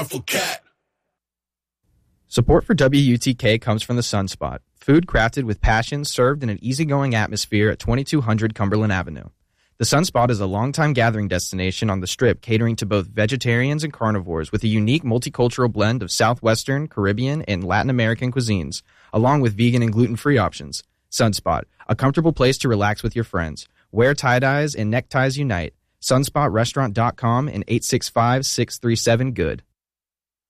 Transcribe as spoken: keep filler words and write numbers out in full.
Support for W U T K comes from the Sunspot, food crafted with passion served in an easygoing atmosphere at twenty-two hundred Cumberland Avenue. The Sunspot is a longtime gathering destination on the Strip catering to both vegetarians and carnivores with a unique multicultural blend of Southwestern, Caribbean, and Latin American cuisines, along with vegan and gluten-free options. Sunspot, a comfortable place to relax with your friends. Wear tie-dyes and neckties unite. sunspot restaurant dot com and eight six five, six three seven, good.